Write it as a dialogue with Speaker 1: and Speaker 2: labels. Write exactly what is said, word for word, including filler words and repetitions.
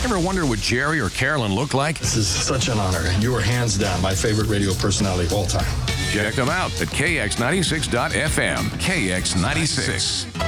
Speaker 1: Ever wonder what Jerry or Carolyn look like?
Speaker 2: This is such an honor. You are hands down my favorite radio personality of all time.
Speaker 1: Check them out at K X ninety-six dot F M. K X ninety-six.